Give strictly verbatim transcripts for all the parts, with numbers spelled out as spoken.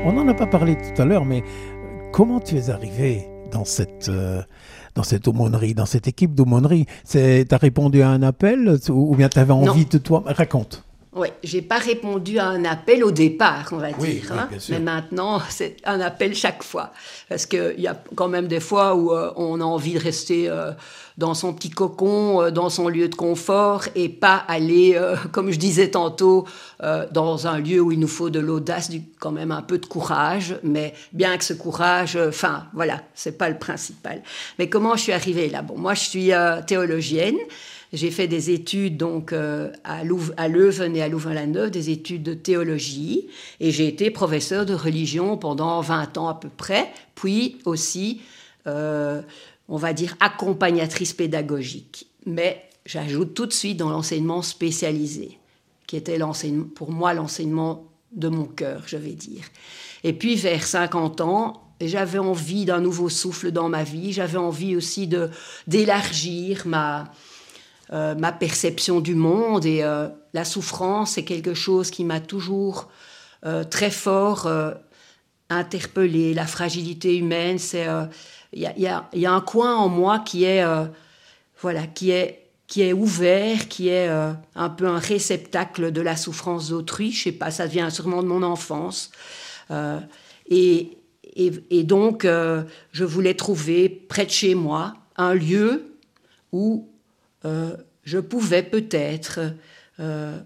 On n'en a pas parlé tout à l'heure, mais comment tu es arrivé dans cette, euh, dans cette aumônerie, dans cette équipe d'aumônerie? Tu as répondu à un appel ou bien tu avais envie Non. de toi? Raconte. Oui, j'ai pas répondu à un appel au départ, on va Oui, dire. oui, hein. bien sûr. Mais maintenant, c'est un appel chaque fois. Parce qu'il y a quand même des fois où euh, on a envie de rester euh, dans son petit cocon, euh, dans son lieu de confort, et pas aller, euh, comme je disais tantôt, euh, dans un lieu où il nous faut de l'audace, du, quand même un peu de courage. Mais bien que ce courage, enfin, euh, voilà, c'est pas le principal. Mais comment je suis arrivée là? Bon, moi, je suis euh, théologienne. J'ai fait des études donc euh, à, Louv- à Leuven et à Louvain-la-Neuve, des études de théologie, et j'ai été professeure de religion pendant vingt ans à peu près, puis aussi, euh, on va dire, accompagnatrice pédagogique. Mais j'ajoute tout de suite dans l'enseignement spécialisé, qui était l'enseignement, pour moi l'enseignement de mon cœur, je vais dire. Et puis vers cinquante ans, j'avais envie d'un nouveau souffle dans ma vie, j'avais envie aussi de, d'élargir ma... Euh, ma perception du monde, et euh, la souffrance, c'est quelque chose qui m'a toujours euh, très fort euh, interpellée. La fragilité humaine, c'est il euh, y, y, y a un coin en moi qui est euh, voilà qui est qui est ouvert, qui est euh, un peu un réceptacle de la souffrance d'autrui. Je sais pas, ça vient sûrement de mon enfance. Euh, et, et, et donc, euh, je voulais trouver près de chez moi un lieu où Euh, je pouvais peut-être euh,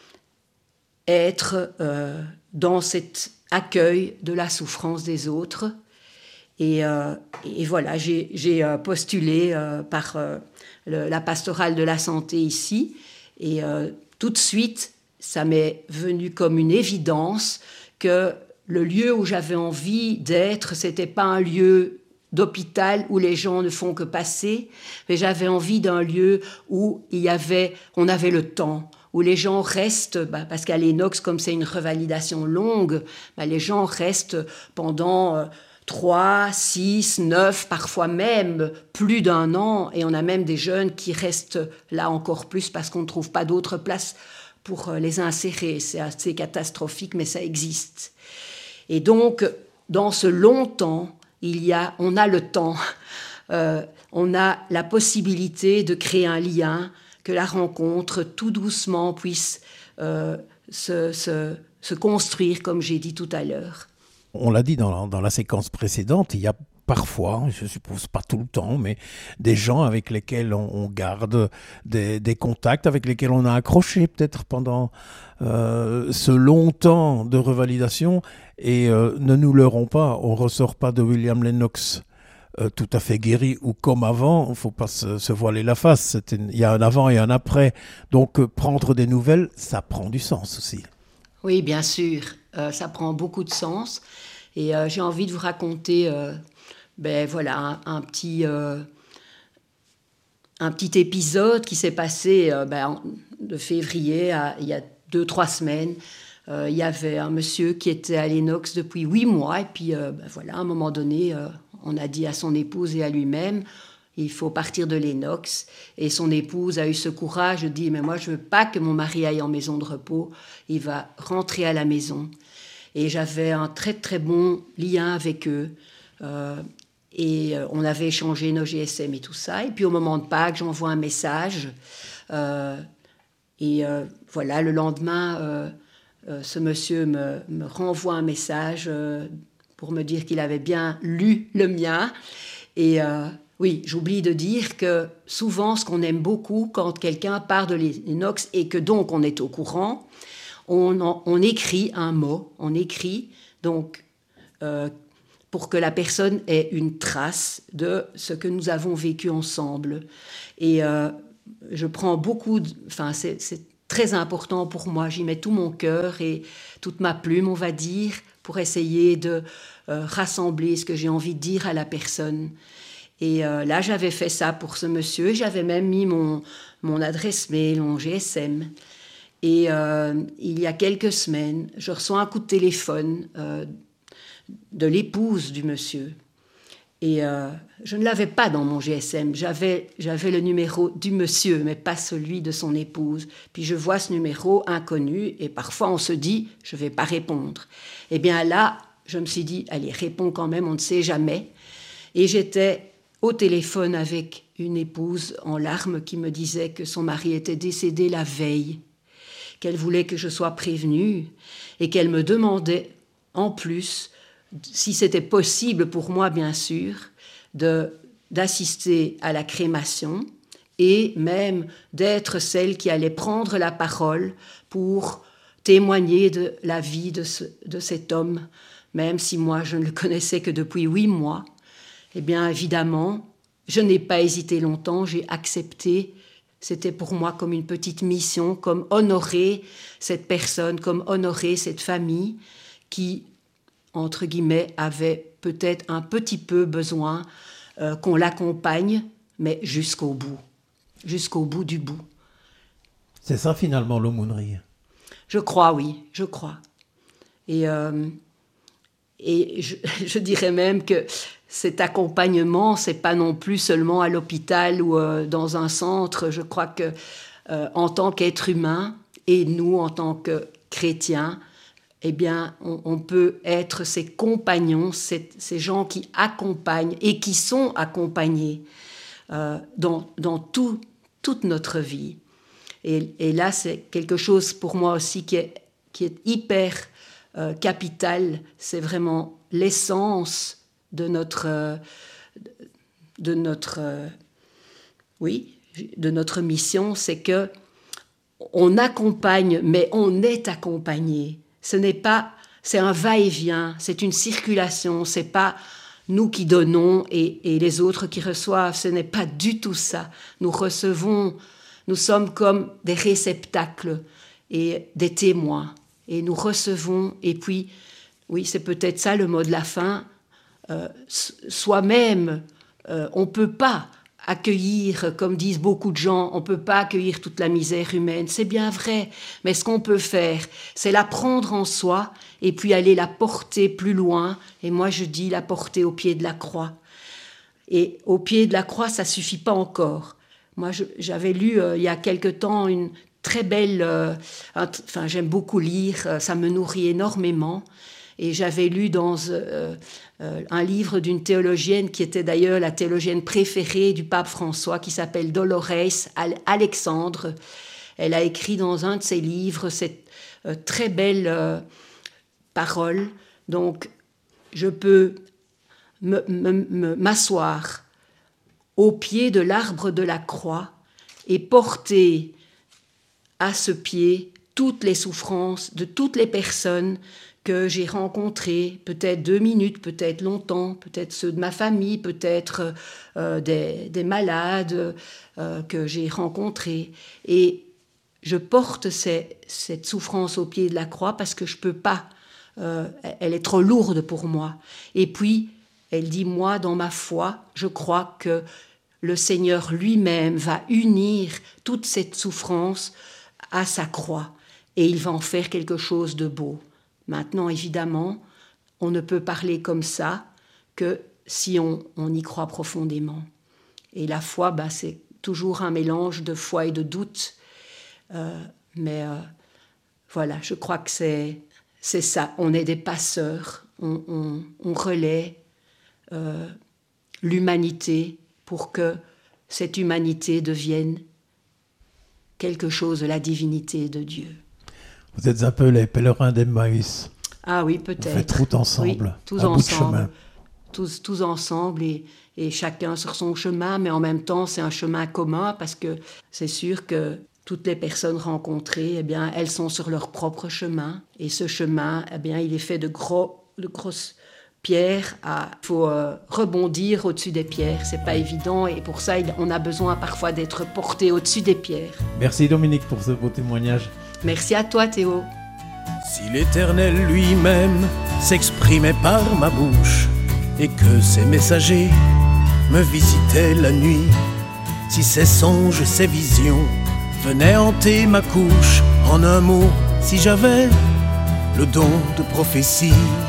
être euh, dans cet accueil de la souffrance des autres. Et, euh, et voilà, j'ai, j'ai postulé euh, par euh, le, la pastorale de la santé ici. Et euh, tout de suite, ça m'est venu comme une évidence que le lieu où j'avais envie d'être, c'était pas un lieu d'hôpital où les gens ne font que passer, mais j'avais envie d'un lieu où il y avait, on avait le temps, où les gens restent, bah, parce qu'à l'Enox, comme c'est une revalidation longue, bah, les gens restent pendant euh, trois, six, neuf, parfois même plus d'un an, et on a même des jeunes qui restent là encore plus parce qu'on ne trouve pas d'autre place pour les insérer. C'est assez catastrophique, mais ça existe. Et donc, dans ce long temps, il y a, on a le temps, euh, on a la possibilité de créer un lien, que la rencontre tout doucement puisse euh, se, se, se construire, comme j'ai dit tout à l'heure. On l'a dit dans la, dans la séquence précédente, il y a parfois, je suppose pas tout le temps, mais des gens avec lesquels on, on garde des, des contacts, avec lesquels on a accroché peut-être pendant euh, ce long temps de revalidation. Et euh, ne nous leurrons pas, on ne ressort pas de William Lennox euh, tout à fait guéri ou comme avant. Il ne faut pas se, se voiler la face. Il y a un avant et un après. Donc euh, prendre des nouvelles, ça prend du sens aussi. Oui, bien sûr, euh, ça prend beaucoup de sens. Et euh, j'ai envie de vous raconter euh, ben, voilà, un, un, petit, euh, un petit épisode qui s'est passé euh, ben, de février à, il y a deux, trois semaines. Euh, il y avait un monsieur qui était à l'Enox depuis huit mois. Et puis, euh, ben, voilà, à un moment donné, euh, on a dit à son épouse et à lui-même, il faut partir de l'Enox. Et son épouse a eu ce courage de dire, mais moi, je ne veux pas que mon mari aille en maison de repos. Il va rentrer à la maison. Et j'avais un très, très bon lien avec eux. Euh, et euh, on avait échangé nos G S M et tout ça. Et puis, au moment de Pâques, j'envoie un message. Euh, et euh, voilà, le lendemain, euh, euh, ce monsieur me, me renvoie un message euh, pour me dire qu'il avait bien lu le mien. Et... Euh, Oui, j'oublie de dire que souvent, ce qu'on aime beaucoup quand quelqu'un part de l'Enox et que donc on est au courant, on, en, on écrit un mot, on écrit donc euh, pour que la personne ait une trace de ce que nous avons vécu ensemble. Et euh, je prends beaucoup, de, enfin c'est, c'est très important pour moi, j'y mets tout mon cœur et toute ma plume, on va dire, pour essayer de euh, rassembler ce que j'ai envie de dire à la personne. Et euh, là, j'avais fait ça pour ce monsieur. J'avais même mis mon, mon adresse mail, mon G S M. Et euh, il y a quelques semaines, je reçois un coup de téléphone euh, de l'épouse du monsieur. Et euh, je ne l'avais pas dans mon G S M. J'avais, j'avais le numéro du monsieur, mais pas celui de son épouse. Puis je vois ce numéro inconnu et parfois on se dit, je ne vais pas répondre. Eh bien là, je me suis dit, allez, réponds quand même, on ne sait jamais. Et j'étais au téléphone avec une épouse en larmes qui me disait que son mari était décédé la veille, qu'elle voulait que je sois prévenue et qu'elle me demandait en plus si c'était possible pour moi, bien sûr, de, d'assister à la crémation et même d'être celle qui allait prendre la parole pour témoigner de la vie de, ce, de cet homme, même si moi je ne le connaissais que depuis huit mois. Eh bien, évidemment, je n'ai pas hésité longtemps, j'ai accepté. C'était pour moi comme une petite mission, comme honorer cette personne, comme honorer cette famille qui, entre guillemets, avait peut-être un petit peu besoin euh, qu'on l'accompagne, mais jusqu'au bout, jusqu'au bout du bout. C'est ça finalement l'aumônerie. Je crois, oui, je crois. Et, euh, et je, je dirais même que cet accompagnement, c'est pas non plus seulement à l'hôpital ou euh, dans un centre. Je crois que euh, en tant qu'être humain et nous en tant que chrétiens, eh bien, on, on peut être ces compagnons, ces, ces gens qui accompagnent et qui sont accompagnés euh, dans, dans tout, toute notre vie. Et, et là, c'est quelque chose pour moi aussi qui est, qui est hyper euh, capital. C'est vraiment l'essence de notre, euh, de notre, euh, oui, de notre mission. C'est que on accompagne, mais on est accompagné. Ce n'est pas, c'est un va-et-vient, c'est une circulation. C'est pas nous qui donnons et, et les autres qui reçoivent. Ce n'est pas du tout ça. Nous recevons. Nous sommes comme des réceptacles et des témoins. Et nous recevons, et puis, oui, c'est peut-être ça le mot de la fin, euh, soi-même, euh, on ne peut pas accueillir, comme disent beaucoup de gens, on ne peut pas accueillir toute la misère humaine. C'est bien vrai, mais ce qu'on peut faire, c'est la prendre en soi et puis aller la porter plus loin. Et moi, je dis la porter au pied de la croix. Et au pied de la croix, ça ne suffit pas encore. Moi, je, j'avais lu euh, il y a quelque temps une très belle... Euh, enfin, j'aime beaucoup lire, euh, ça me nourrit énormément. Et j'avais lu dans euh, euh, un livre d'une théologienne qui était d'ailleurs la théologienne préférée du pape François, qui s'appelle Dolores Alexandre. Elle a écrit dans un de ses livres cette euh, très belle euh, parole. Donc, je peux me, me, me, m'asseoir au pied de l'arbre de la croix et porter à ce pied toutes les souffrances de toutes les personnes que j'ai rencontrées, peut-être deux minutes, peut-être longtemps, peut-être ceux de ma famille, peut-être euh, des, des malades euh, que j'ai rencontrés. Et je porte ces, cette souffrance au pied de la croix parce que je ne peux pas, euh, elle est trop lourde pour moi. Et puis, elle dit, moi, dans ma foi, je crois que le Seigneur lui-même va unir toute cette souffrance à sa croix et il va en faire quelque chose de beau. Maintenant, évidemment, on ne peut parler comme ça que si on, on y croit profondément. Et la foi, bah, c'est toujours un mélange de foi et de doute. Euh, mais euh, voilà, je crois que c'est, c'est ça. On est des passeurs, on, on, on relaie euh, l'humanité pour que cette humanité devienne quelque chose de la divinité de Dieu. Vous êtes un peu les pèlerins d'Emmaüs. Ah oui, peut-être. Vous faites route ensemble, oui, tous à bout de ensemble, chemin. Tous, tous ensemble et, et chacun sur son chemin, mais en même temps, c'est un chemin commun parce que c'est sûr que toutes les personnes rencontrées, eh bien, elles sont sur leur propre chemin. Et ce chemin, eh bien, il est fait de, gros, de grosses pierres. Il faut euh, rebondir au-dessus des pierres. C'est pas évident et pour ça, il, on a besoin parfois d'être porté au-dessus des pierres. Merci Dominique pour ce beau témoignage. Merci à toi Théo. Si l'Éternel lui-même s'exprimait par ma bouche et que ses messagers me visitaient la nuit, si ces songes, ces visions venaient hanter ma couche, en un mot, si j'avais le don de prophétie,